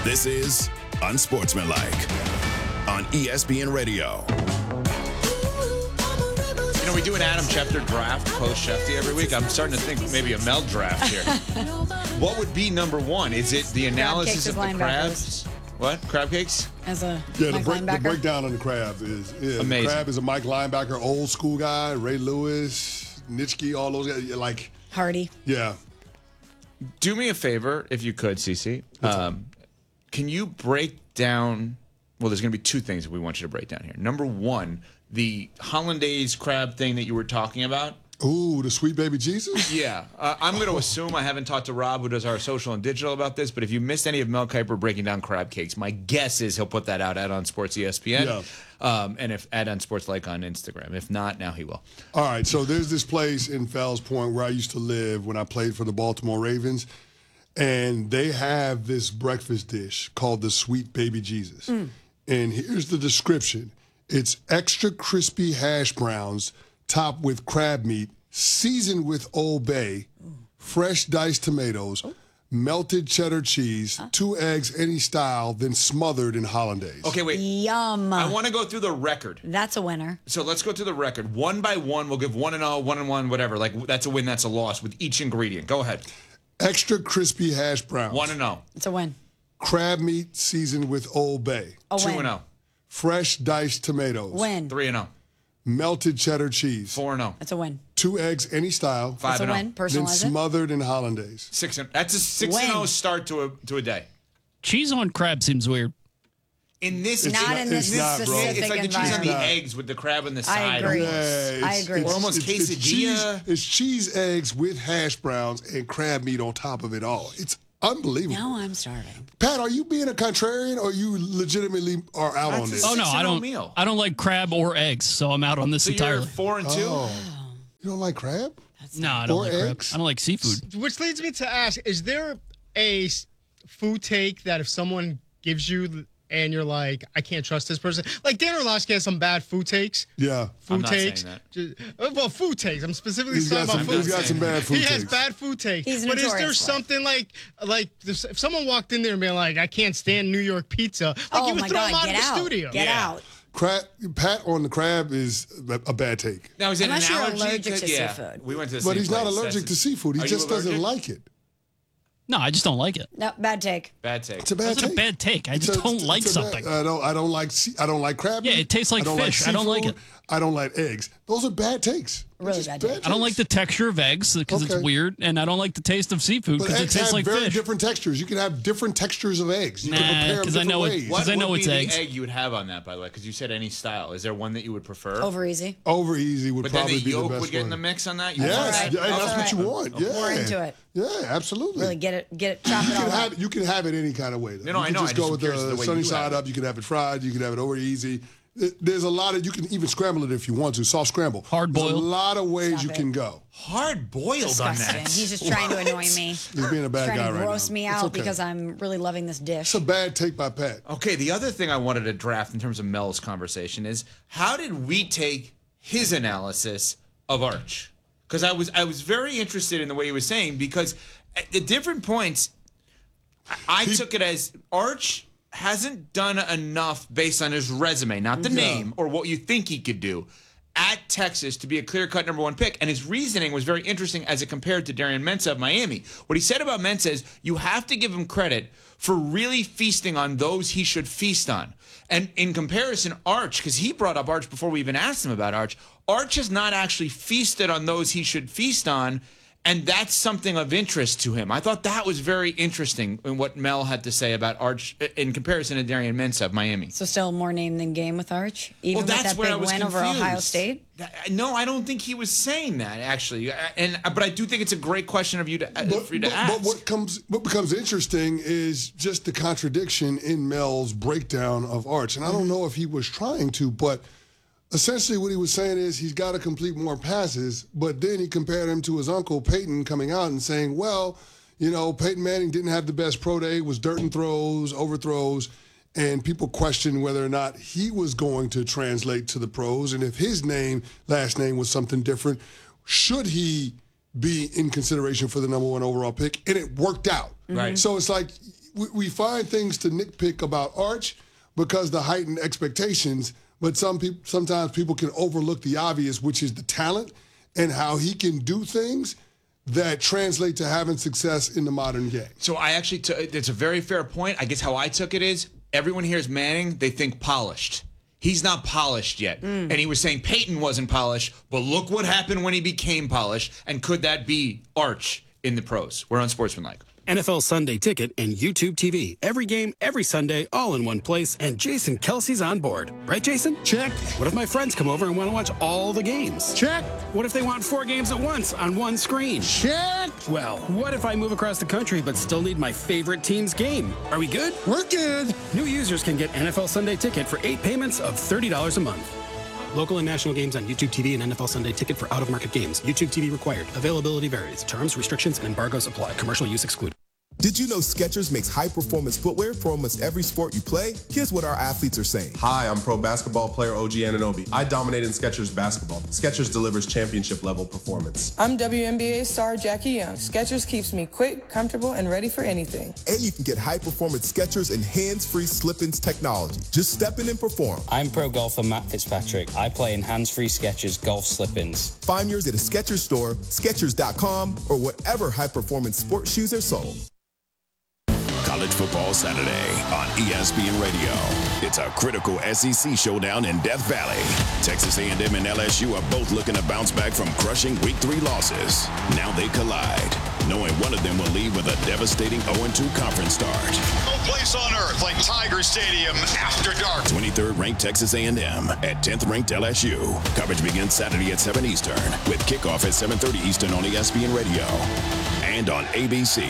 This is Unsportsmanlike on ESPN Radio. You know, we do an Adam Schefter draft post-Shefty every week. I'm starting to think maybe a Mel draft here. What would be number one? Is it the analysis of the crabs? What? Crab cakes? As a the breakdown on the crabs is amazing. The crab is a Mike linebacker, old school guy, Ray Lewis, Nitschke, all those guys. Like Hardy. Yeah. Do me a favor, if you could, Cece. Can you break down? Well, there's going to be two things that we want you to break down here. Number one, the hollandaise crab thing that you were talking about. Ooh, the sweet baby Jesus? Yeah. I'm going to assume I haven't talked to Rob, who does our social and digital, about this, but if you missed any of Mel Kiper breaking down crab cakes, my guess is he'll put that out at On Sports ESPN. Yeah. And if at On Sports Like on Instagram. If not, now he will. All right, so there's this place in Fells Point where I used to live when I played for the Baltimore Ravens, and they have this breakfast dish called the Sweet Baby Jesus. And here's the description. It's extra crispy hash browns topped with crab meat, seasoned with Old Bay, fresh diced tomatoes, melted cheddar cheese, 2 eggs any style, then smothered in hollandaise. Okay, wait. Yum. I want to go through the record. That's a winner. So let's go through the record. One by one, we'll give 1-0, 1-1, whatever. Like, that's a win, that's a loss with each ingredient. Go ahead. Extra crispy hash browns. 1-0. It's a win. Crab meat seasoned with Old Bay. A win. 2-0. Fresh diced tomatoes. Win. 3-0. Melted cheddar cheese. 4-0. That's a win. 2 eggs any style. 5-0. That's a win. Then Personalize it. smothered in hollandaise. 6-0. That's a 6-0 start to a day. Cheese on crab seems weird. In this, Not in this it's not, bro. specific it's like the cheese on environment. the eggs with the crab on the side. I agree. almost. I agree. Or almost quesadilla. It's cheese eggs with hash browns and crab meat on top of it all. It's unbelievable. Now I'm starving. Pat, are you being a contrarian or you legitimately are out That's on this? a Oh no, 6-0 meal. I don't like crab or eggs, so I'm out on this So you're entirely. 4-2? You don't like crab? No, I don't Or like crab. eggs? I don't like seafood. Which leads me to ask, is there a food take that if someone gives you and you're like, I can't trust this person? Like Dan Orlovsky has some bad food takes. Yeah. Food I'm not takes. saying Well, food takes. I'm specifically He's talking got about some, food he's got some bad food He has takes. bad food takes. He's but is there notorious for it. something like if someone walked in there and be like, I can't stand New York pizza, like Oh you would my throw God, him out get of the out. studio. Get Yeah. out. Crab, Pat on the crab is a bad take. Now, is it Unless an you're allergy? allergic to Yeah. seafood. We went to the But same he's not place. allergic to seafood. He Are you just doesn't allergic? like it. No, I just don't like it. No, bad take. Bad take. It's a bad It's take. a bad take. I It's just a- don't it's like a bad- something. I don't like crab. Yeah, meat. it tastes like I don't fish. I don't like seafood. it. I don't like eggs. Those are bad takes. Really Just bad takes. I don't like takes. the texture of eggs because Okay. it's weird, and I don't like the taste of seafood But because it eggs tastes have like very fish. different textures. You can have different textures of eggs. You can Nah, prepare them 'cause I different know it- ways. Because I know would it's be eggs. the egg you would have on that, by the way? Because you said any style. Is there one that you would prefer? Over easy. Over easy would But then probably the be the yolk best would get in the one. mix on that? You Yes, want right. yeah, That's that's what right. you want. Yeah, More into it. Yeah, absolutely. Really get it, chop it all up. You can have it any kind of way. Though. No, you I can know. just I go just with am curious the the way sunny you side have it. up. You can have it fried. You can have it over easy. There's a lot of, you can even scramble it if you want to, soft scramble. Hard There's a boiled. lot of ways Stop you it. can go. Hard boiled on Disgusting. that. He's just trying to annoy me. He's being a bad Trying guy to right now. gross me It's out okay. because I'm really loving this dish. It's a bad take by Pat. Okay, the other thing I wanted to draft in terms of Mel's conversation is how did we take his analysis of Arch? Because I was very interested in the way he was saying, because at different points, I took it as Arch hasn't done enough based on his resume, not the name or what you think he could do, at Texas to be a clear-cut number one pick. And his reasoning was very interesting as it compared to Darian Mensah of Miami. What he said about Mensah is you have to give him credit for really feasting on those he should feast on. And in comparison, Arch, because he brought up Arch before we even asked him about Arch, Arch has not actually feasted on those he should feast on, and that's something of interest to him. I thought that was very interesting in what Mel had to say about Arch in comparison to Darian Mensah of Miami. So still more name than game with Arch, even with that where I big was win over confused. Ohio State. No, I don't think he was saying that actually, but I do think it's a great question for you to ask. But what becomes interesting is just the contradiction in Mel's breakdown of Arch. And I don't know if he was trying to, but essentially what he was saying is he's got to complete more passes, but then he compared him to his uncle Peyton coming out and saying, well, you know, Peyton Manning didn't have the best pro day, was dirt and throws, overthrows, and people questioned whether or not he was going to translate to the pros, and if his last name was something different, should he be in consideration for the number one overall pick? And it worked out. Right. So it's like we find things to nitpick about Arch because the heightened expectations, but sometimes people can overlook the obvious, which is the talent and how he can do things that translate to having success in the modern game. So I actually it's a very fair point. I guess how I took it is everyone hears Manning, they think polished. He's not polished yet. And he was saying Peyton wasn't polished, but look what happened when he became polished. And could that be Arch in the pros? We're on Sportsmanlike. NFL Sunday Ticket and YouTube TV. Every game, every Sunday, all in one place. And Jason Kelsey's on board. Right, Jason? Check. What if my friends come over and want to watch all the games? Check. What if they want 4 games at once on one screen? Check. Well, what if I move across the country but still need my favorite team's game? Are we good? We're good. New users can get NFL Sunday Ticket for 8 payments of $30 a month. Local and national games on YouTube TV and NFL Sunday Ticket for out-of-market games. YouTube TV required. Availability varies. Terms, restrictions, and embargoes apply. Commercial use excluded. Did you know Skechers makes high-performance footwear for almost every sport you play? Here's what our athletes are saying. Hi, I'm pro basketball player OG Anunoby. I dominate in Skechers basketball. Skechers delivers championship-level performance. I'm WNBA star Jackie Young. Skechers keeps me quick, comfortable, and ready for anything. And you can get high-performance Skechers and hands-free slip-ins technology. Just step in and perform. I'm pro golfer Matt Fitzpatrick. I play in hands-free Skechers golf slip-ins. Find yours at a Skechers store, Skechers.com, or whatever high-performance sports shoes are sold. College Football Saturday on ESPN Radio. It's a critical SEC showdown in Death Valley. Texas A&M and LSU are both looking to bounce back from crushing Week 3 losses. Now they collide, knowing one of them will leave with a devastating 0-2 conference start. No place on earth like Tiger Stadium after dark. 23rd ranked Texas A&M at 10th ranked LSU. Coverage begins Saturday at 7 Eastern with kickoff at 7:30 Eastern on ESPN Radio and on ABC.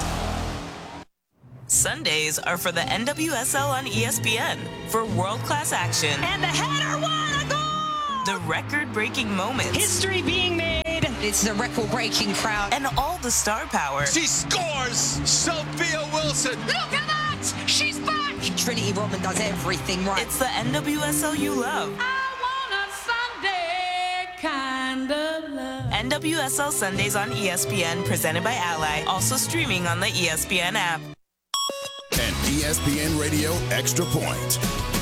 Sundays are for the NWSL on ESPN for world-class action. And the header won a goal! The record-breaking moments. History being made. It's the record-breaking crowd. And all the star power. She scores! Sophia Wilson! Look at that! She's back! Trinity Rodman does everything right. It's the NWSL you love. I want a Sunday kind of love. NWSL Sundays on ESPN, presented by Ally. Also streaming on the ESPN app. An ESPN Radio Extra Point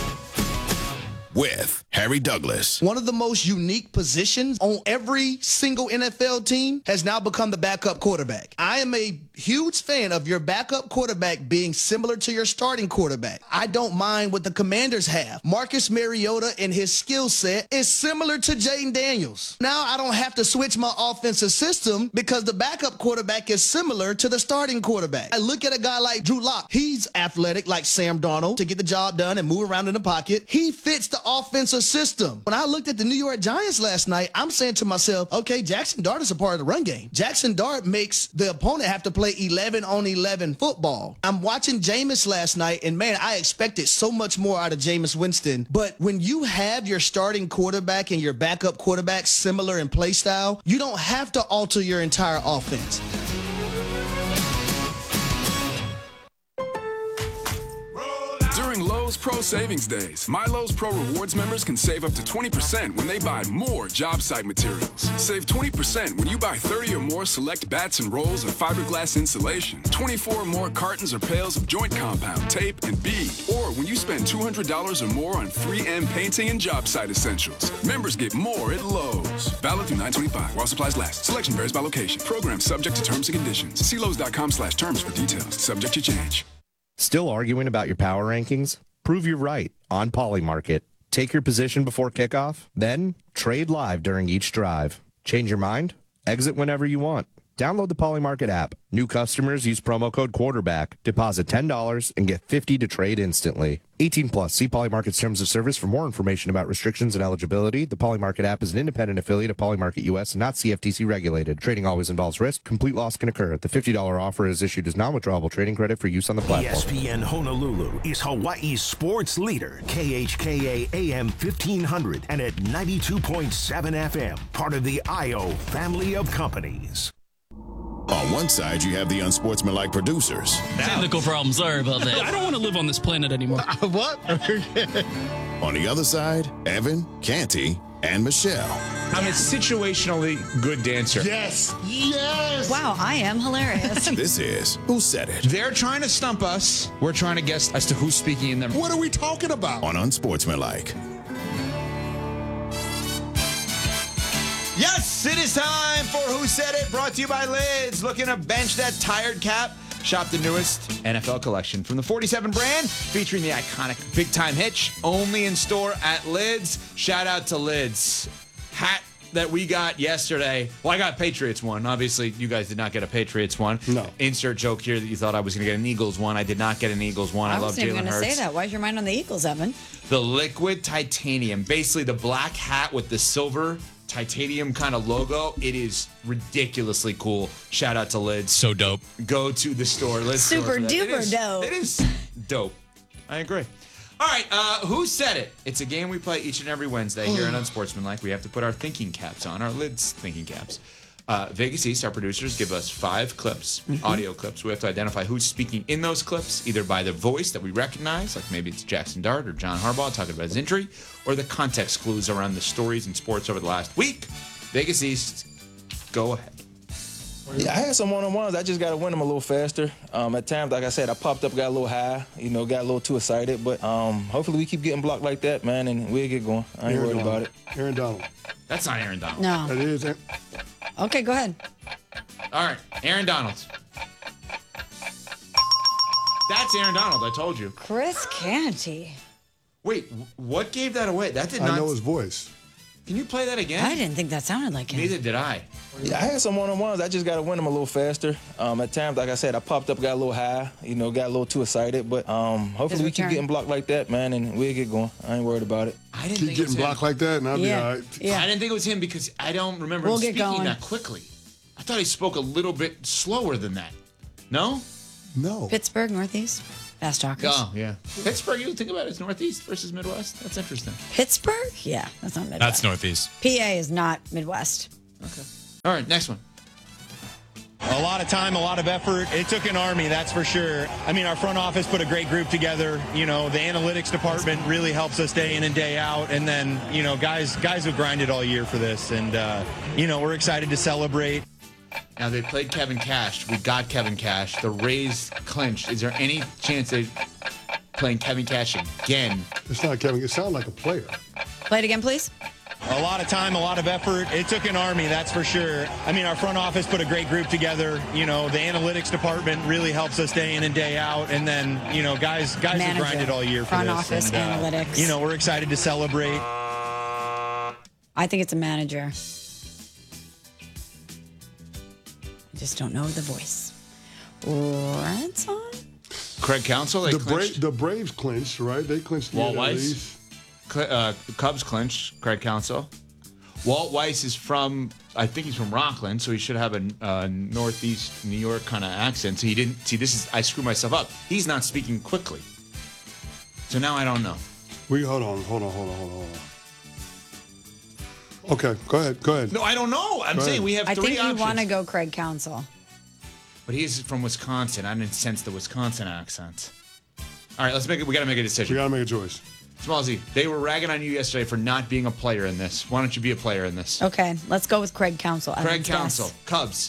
with Harry Douglas. One of the most unique positions on every single NFL team has now become the backup quarterback. I am a huge fan of your backup quarterback being similar to your starting quarterback. I don't mind what the Commanders have. Marcus Mariota and his skill set is similar to Jaden Daniels. Now I don't have to switch my offensive system because the backup quarterback is similar to the starting quarterback. I look at a guy like Drew Lock. He's athletic like Sam Darnold to get the job done and move around in the pocket. He fits the offensive system. When I looked at the New York Giants last night, I'm saying to myself, okay, Jackson Dart is a part of the run game. Jackson Dart makes the opponent have to play 11-on-11 football. I'm watching Jameis last night, and man, I expected so much more out of Jameis Winston. But when you have your starting quarterback and your backup quarterback similar in play style, you don't have to alter your entire offense. During Lowe's Pro Savings Days, My Lowe's Pro Rewards members can save up to 20% when they buy more job site materials. Save 20% when you buy 30 or more select bats and rolls of fiberglass insulation, 24 or more cartons or pails of joint compound, tape, and bead, or when you spend $200 or more on 3M painting and job site essentials. Members get more at Lowe's. Valid through 9/25 while supplies last. Selection varies by location. Program subject to terms and conditions. See Lowe's.com/terms for details. Subject to change. Still arguing about your power rankings? Prove you're right on Polymarket. Take your position before kickoff, then trade live during each drive. Change your mind? Exit whenever you want. Download the Polymarket app. New customers use promo code quarterback. Deposit $10 and get $50 to trade instantly. 18 plus. See Polymarket's terms of service for more information about restrictions and eligibility. The Polymarket app is an independent affiliate of Polymarket US and not CFTC regulated. Trading always involves risk. Complete loss can occur. The $50 offer is issued as non-withdrawable trading credit for use on the platform. ESPN Honolulu is Hawaii's sports leader. KHKA AM 1500 and at 92.7 FM. Part of the IO family of companies. On one side, you have the unsportsmanlike producers. Technical problem. Sorry about that. I don't want to live on this planet anymore. What? On the other side, Evan, Canty, and Michelle. I'm a situationally good dancer. Yes. Yes. Wow, I am hilarious. This is Who Said It? They're trying to stump us. We're trying to guess as to who's speaking in them. What are we talking about? On Unsportsmanlike. Yes, it is time for Who Said It, brought to you by Lids. Looking to bench that tired cap? Shop the newest NFL collection from the 47 brand, featuring the iconic Big Time Hitch, only in store at Lids. Shout out to Lids. Hat that we got yesterday. Well, I got Patriots one. Obviously, you guys did not get a Patriots one. No. Insert joke here that you thought I was going to get an Eagles one. I did not get an Eagles one. I love wasn't even Jalen going to Hurts. say that. Why's your mind on the Eagles, Evan? The liquid titanium, basically the black hat with the silver titanium kind of logo. It is ridiculously cool. Shout out to Lids. So dope. Go to the store. Lids Super store for that. duper dope. It is dope. I agree. All right, Who Said It? It's a game we play each and every Wednesday here on Unsportsmanlike. We have to put our thinking caps on, our Lids thinking caps. Vegas East, our producers, give us 5 clips, audio clips. We have to identify who's speaking in those clips, either by the voice that we recognize, like maybe it's Jackson Dart or John Harbaugh talking about his injury, or the context clues around the stories in sports over the last week. Vegas East, go ahead. Yeah, I had some one-on-ones. I just got to win them a little faster. At times, like I said, I popped up, got a little high, got a little too excited. But hopefully we keep getting blocked like that, man, and we'll get going. I ain't worried about it. Aaron Donald. That's not Aaron Donald. No. That is. Okay, go ahead. All right, Aaron Donald. That's Aaron Donald, I told you. Chris Canty. Wait, what gave that away? That did not. I know his voice. Can you play that again? I didn't think that sounded like him. Neither did I. Yeah, I had some one-on-ones. I just got to win them a little faster. At times, like I said, I popped up, got a little high, got a little too excited. But hopefully we keep getting blocked like that, man, and we'll get going. I ain't worried about it. I didn't Keep think it was getting him. blocked like that, and I'll be all right. Yeah. I didn't think it was him because I don't remember We'll him get speaking going. that quickly. I thought he spoke a little bit slower than that. No? No. Pittsburgh, Northeast. Fast talkers. Oh, yeah. Pittsburgh, you think about it, it's Northeast versus Midwest. That's interesting. Pittsburgh? Yeah, that's not Midwest. That's Northeast. PA is not Midwest. Okay. All right, next one. A lot of time, a lot of effort. It took an army, that's for sure. I mean, our front office put a great group together. The analytics department really helps us day in and day out. And then, guys have grinded all year for this. And, we're excited to celebrate. Now, they played Kevin Cash. We got Kevin Cash. The Rays clinched. Is there any chance they're playing Kevin Cash again? It's not Kevin. It sounds like a player. Play it again, please. A lot of time, a lot of effort. It took an army, that's for sure. I mean, our front office put a great group together. The analytics department really helps us day in and day out. And then, guys have grinded all year for front this. office, and, analytics. We're excited to celebrate. I think it's a manager. I just don't know the voice. Red Sox? Craig Counsell, The Braves clinched, right? They clinched the Walt NL Weiss. East. Cubs clinched. Craig Counsell. Walt Weiss is from, I think he's from Rockland, so he should have a Northeast New York kind of accent. So he didn't, I screwed myself up. He's not speaking quickly. So now I don't know. Hold on. Okay, go ahead. No, I don't know. I'm saying we have 3 options. I think you want to go Craig Counsell. But he's from Wisconsin. I didn't sense the Wisconsin accent. All right, we got to make a decision. We got to make a choice. Smallsy, they were ragging on you yesterday for not being a player in this. Why don't you be a player in this? Okay, let's go with Craig Counsell. Craig Counsell, Cubs.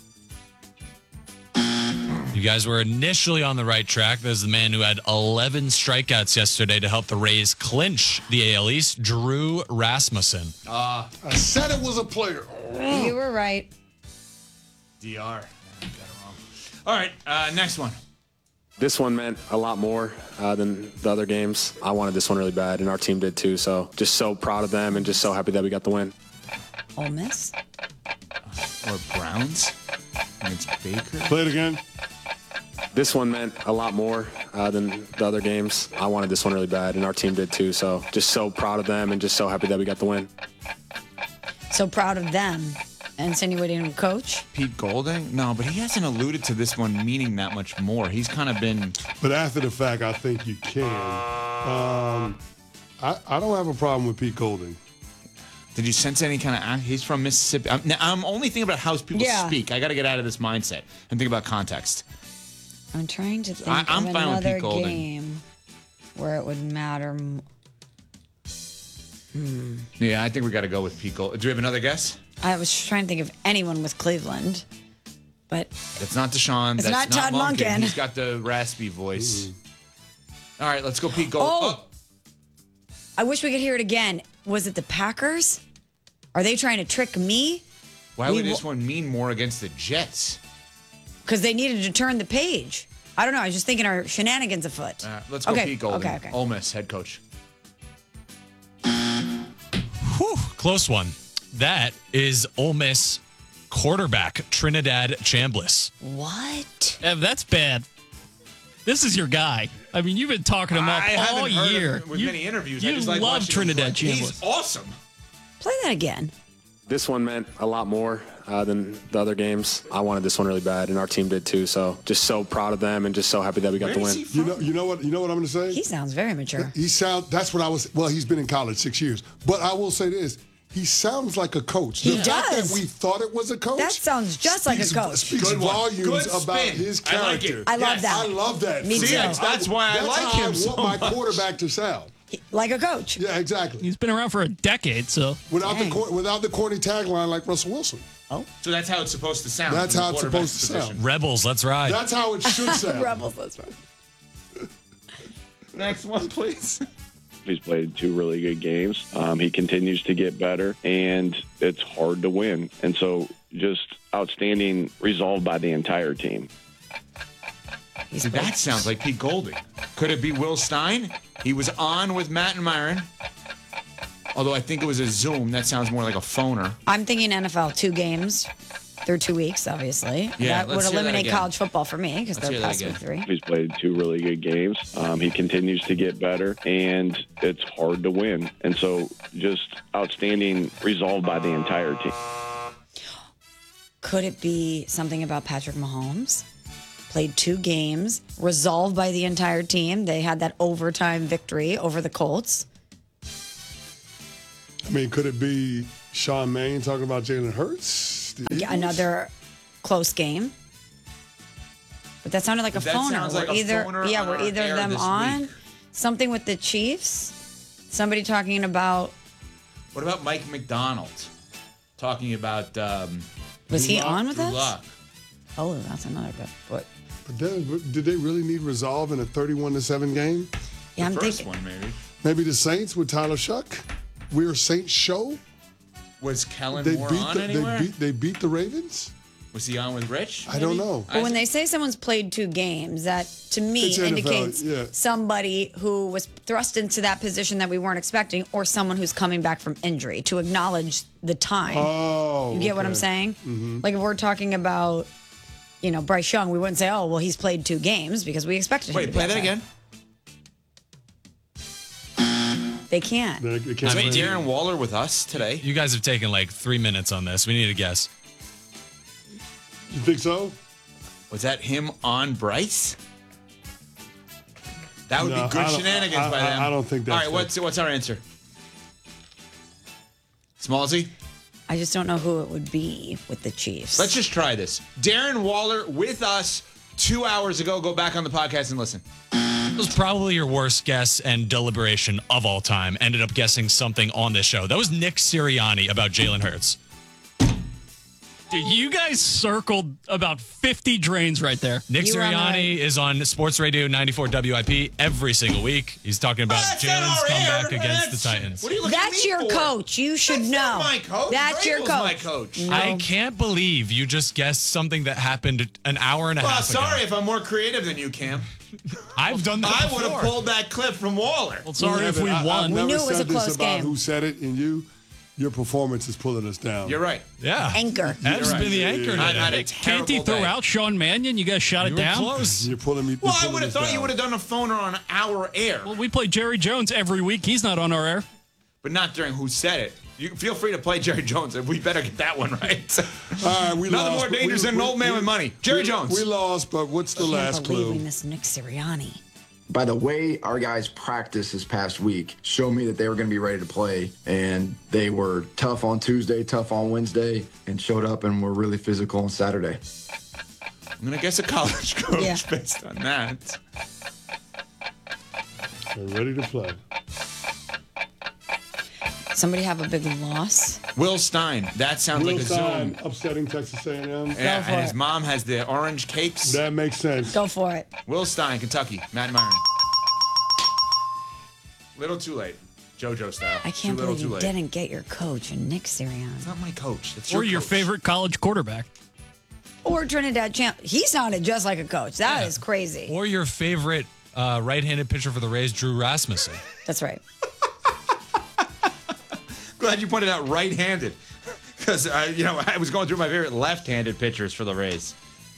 You guys were initially on the right track. There's the man who had 11 strikeouts yesterday to help the Rays clinch the AL East, Drew Rasmussen. I said it was a player. You were right. DR. Yeah, I got it wrong. All right, next one. This one meant a lot more than the other games. I wanted this one really bad, and our team did too. So just so proud of them and just so happy that we got the win. Ole Miss? Or Browns? And it's Baker? Play it again. This one meant a lot more than the other games. I wanted this one really bad, and our team did too. So just so proud of them and just so happy that we got the win. So proud of them. Insinuating coach? Pete Golding? No, but he hasn't alluded to this one meaning that much more. He's kind of been... But after the fact, I think you can. I don't have a problem with Pete Golding. Did you sense any kind of... He's from Mississippi. I'm only thinking about how people speak. I got to get out of this mindset and think about context. I'm trying to think I'm of fine with another Pete Golding. game where it would matter. Yeah, I think we got to go with Pete Golding. Do we have another guess? I was trying to think of anyone with Cleveland, but It's not Deshaun. It's That's not Todd Monken. He's got the raspy voice. All right, let's go Pete Golding. Oh. I wish we could hear it again. Was it the Packers? Are they trying to trick me? Why would this one mean more against the Jets? Because they needed to turn the page. I don't know. I was just thinking our shenanigans afoot. Let's go Pete Golding. Okay. Ole Miss head coach. Whew, close one. That is Ole Miss quarterback Trinidad Chambliss. What? Ev, that's bad. This is your guy. I mean, you've been talking him up all year. With many interviews. You I just like love watching him Trinidad play. Chambliss. He's awesome. Play that again. This one meant a lot more than the other games. I wanted this one really bad, and our team did too. So just so proud of them, and just so happy that we got the win. You know what I'm going to say? He sounds very mature. That's what I was. Well, he's been in college 6 years, but I will say this: he sounds like a coach. He the fact does. that we thought it was a coach. That sounds just like a coach. Speaks volumes about his character. I love that. I love that. Me too. That's why I like him so I want my much. quarterback to sound. Like a coach. Yeah, exactly. He's been around for a decade, so. Without the corny tagline like Russell Wilson. Oh. So that's how it's supposed to sound. That's from the how it's quarterback supposed to sound. position. Rebels, let's ride. That's how it should sound. Rebels, that's right. Next one, please. He's played 2 really good games. He continues to get better, and it's hard to win. And so just outstanding resolve by the entire team. See, that sounds like Pete Golding. Could it be Will Stein? He was on with Matt and Myron. Although I think it was a Zoom. That sounds more like a phoner. I'm thinking NFL 2 games through 2 weeks, obviously. Yeah, that would let's hear that eliminate again. college football for me because Let's they're hear that past week again. 3. He's played 2 really good games. He continues to get better, and it's hard to win. And so just outstanding resolve by the entire team. Could it be something about Patrick Mahomes? Played 2 games, resolved by the entire team. They had that overtime victory over the Colts. I mean, could it be Sean Mannion talking about Jalen Hurts? Another close game. But that sounded like a That phoner. sounds like a phoner on Were our either air of them this on. week. Something with the Chiefs. Somebody talking about. What about Mike McDonald? Talking about. Was he on with Drew us? Lock. Oh, that's another good. But But then, did they really need resolve in a 31-7 game? yeah, I'm First thinking. one, maybe. Maybe the Saints with Tyler Shuck? We're Saints show? Was Kellen They Moore beat on anywhere? they beat the Ravens? Was he on with Rich? I don't maybe? know. But when they say someone's played 2 games, that to me It's NFL, indicates yeah. somebody who was thrust into that position that we weren't expecting, or someone who's coming back from injury to acknowledge the time. Oh, You get what I'm okay. saying? Mhm. Like if we're talking about, Bryce Young, we wouldn't say, oh, well, he's played 2 games because we expected him to Wait, be play that outside. again. They can't. They Was can't play. Darren Waller with us today? You guys have taken like 3 minutes on this. We need a guess. You think so? Was that him on Bryce? That would No, be good I don't- shenanigans by them. I don't think that's All right, what's our answer? Smallsy? I just don't know who it would be with the Chiefs. Let's just try this. Darren Waller with us 2 hours ago. Go back on the podcast and listen. It was probably your worst guess and deliberation of all time. Ended up guessing something on this show. That was Nick Sirianni about Jalen Hurts. Dude, you guys circled about 50 drains right there. Nick You were on the Sirianni is on Sports Radio 94 WIP every single week. He's talking about Jalen's comeback against the Titans. What are you looking That's at me your for? coach. You should That's know. not my coach. That's your Vrabel's coach. my coach. No. I can't believe you just guessed something that happened an hour and a Well, half ago. sorry if I'm more creative than you, Cam. I've done that I before. would have pulled that clip from Waller. Well, sorry if we I've won. never knew it was said a close this about game. who said it, and your performance is pulling us down. You're right. Yeah. Anchor. Ev's You're been the right. anchor I today. had a Can't he terrible throw day. out Sean Mannion? You guys shot You it were down? close. You're pulling me. Well, you're I pulling would have us thought you down. would have done a phoner on our air, Well, we play Jerry Jones every week. He's not on our air. but not during Who Said It. You feel free to play Jerry Jones. We better get that one right. All right, we Nothing lost, more but dangerous than an old man with money. Jerry Jones. We lost, but what's the Can't last believe we clue? missed Nick Sirianni. By the way our guys practiced this past week showed me that they were going to be ready to play, and they were tough on Tuesday, tough on Wednesday, and showed up and were really physical on Saturday. I'm going to guess a college coach Yeah. based on that. They're ready to play. Somebody have a big loss? Will Stein. That sounds Will like a Stein Zoom. upsetting Texas A&M. Yeah, and his mom has the orange cakes. That makes sense. Go for it. Will Stein, Kentucky. Matt Myron. Little too late. JoJo style. I can't Too little, believe too you late. didn't get your coach, Nick Sirianni. It's not my coach. It's Or your your coach. favorite college quarterback. Or Trinidad Champ. He sounded just like a coach. That is crazy. Or your favorite right-handed pitcher for the Rays, Drew Rasmussen. That's right. Glad you pointed out right-handed. Because, I was going through my favorite left-handed pitchers for the Rays.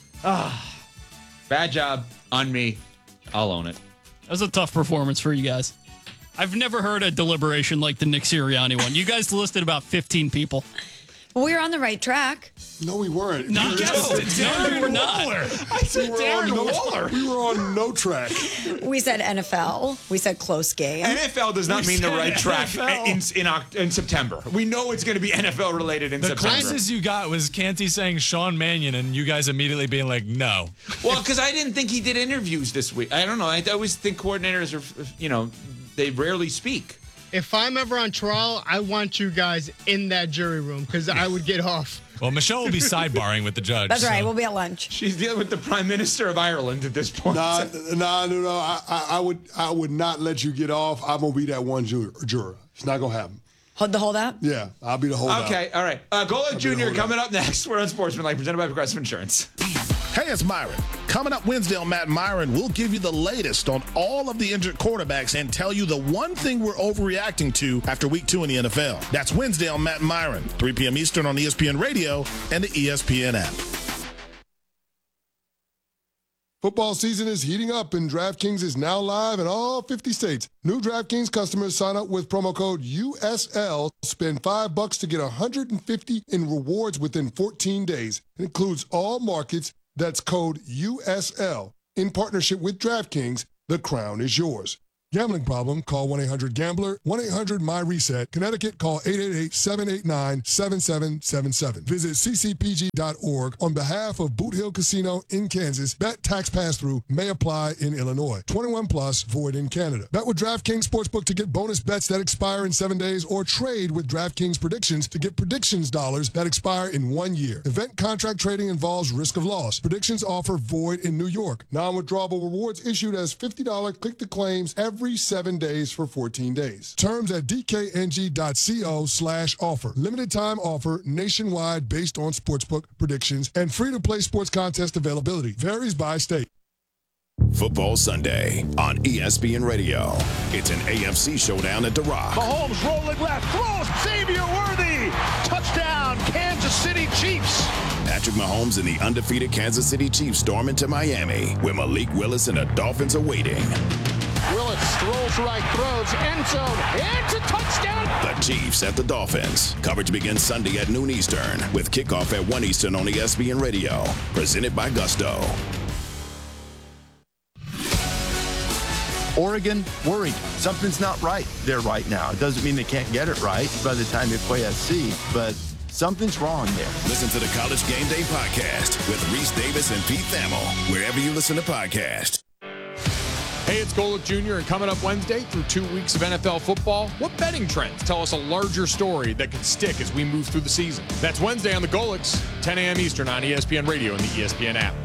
Bad job on me. I'll own it. That was a tough performance for you guys. I've never heard a deliberation like the Nick Sirianni one. You guys listed about 15 people. Well, we were on the right track. No, we weren't. No, you were not. I said Darren Waller. We were on no track. We said NFL. We said close game. NFL does not mean the right track in September. We know it's going to be NFL related in The September. closest you got was Canty saying Sean Mannion, and you guys immediately being like, no. Well, because I didn't think he did interviews this week. I don't know. I always think coordinators are, they rarely speak. If I'm ever on trial, I want you guys in that jury room because I would get off. Well, Michelle will be sidebarring with the judge. That's right. so. We'll be at lunch. She's dealing with the Prime Minister of Ireland at this point. No. I would not let you get off. I'm gonna be that one juror. It's not gonna happen. Hold the holdout? Yeah, I'll be the holdout. Okay, all right. Golic Jr. coming up next. We're on Sportsmanlike, presented by Progressive Insurance. Hey, it's Myron. Coming up Wednesday on Matt Myron, we'll give you the latest on all of the injured quarterbacks and tell you the one thing we're overreacting to after week 2 in the NFL. That's Wednesday on Matt Myron, 3 p.m. Eastern on ESPN Radio and the ESPN app. Football season is heating up, and DraftKings is now live in all 50 states. New DraftKings customers sign up with promo code USL. Spend $5 to get $150 in rewards within 14 days. It includes all markets. That's code USL. In partnership with DraftKings, the crown is yours. Gambling problem? Call 1-800-GAMBLER. 1-800-MY-RESET. Connecticut, call 888-789-7777. Visit ccpg.org on behalf of Boot Hill Casino in Kansas. Bet tax pass-through may apply in Illinois. 21 plus, void in Canada. Bet with DraftKings Sportsbook to get bonus bets that expire in 7 days, or trade with DraftKings Predictions to get predictions dollars that expire in 1 year. Event contract trading involves risk of loss. Predictions offer void in New York. Non-withdrawable rewards issued as $50 click-to-claims every 7 days for 14 days. Terms at dkng.co/offer. Limited time offer nationwide based on sportsbook predictions and free-to-play sports contest availability. Varies by state. Football Sunday on ESPN Radio. It's an AFC showdown at The Rock. Mahomes rolling left, throws, Xavier Worthy, touchdown, Kansas City Chiefs. Patrick Mahomes and the undefeated Kansas City Chiefs storm into Miami, where Malik Willis and the Dolphins are waiting. Willis strolls right, throws, end zone, it's a touchdown. The Chiefs at the Dolphins. Coverage begins Sunday at noon Eastern, with kickoff at 1 Eastern on ESPN Radio. Presented by Gusto. Oregon, worried. Something's not right there right now. It doesn't mean they can't get it right by the time they play SC, but something's wrong there. Listen to the College Game Day podcast with Reese Davis and Pete Thamel, wherever you listen to podcasts. Hey, it's Golic Jr., and coming up Wednesday through 2 weeks of NFL football, what betting trends tell us a larger story that can stick as we move through the season? That's Wednesday on the Golics, 10 a.m. Eastern on ESPN Radio and the ESPN app.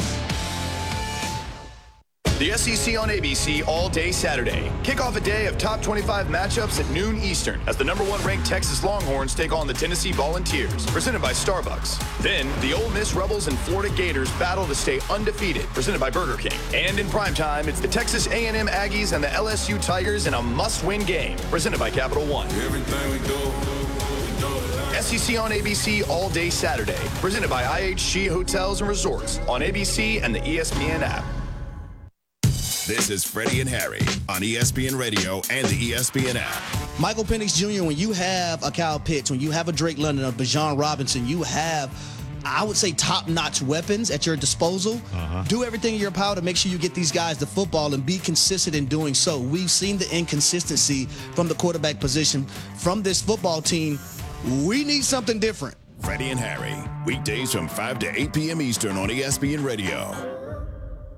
The SEC on ABC all day Saturday. Kick off a day of top 25 matchups at noon Eastern as the #1 ranked Texas Longhorns take on the Tennessee Volunteers, presented by Starbucks. Then, the Ole Miss Rebels and Florida Gators battle to stay undefeated, presented by Burger King. And in primetime, it's the Texas A&M Aggies and the LSU Tigers in a must-win game, presented by Capital One. Everything we do. SEC on ABC all day Saturday, presented by IHG Hotels and Resorts on ABC and the ESPN app. This is Freddie and Harry on ESPN Radio and the ESPN app. Michael Penix Jr., when you have a Kyle Pitts, when you have a Drake London, a Bijan Robinson, you have, I would say, top-notch weapons at your disposal. Do everything in your power to make sure you get these guys the football and be consistent in doing so. We've seen the inconsistency from the quarterback position from this football team. We need something different. Freddie and Harry, weekdays from 5 to 8 p.m. Eastern on ESPN Radio.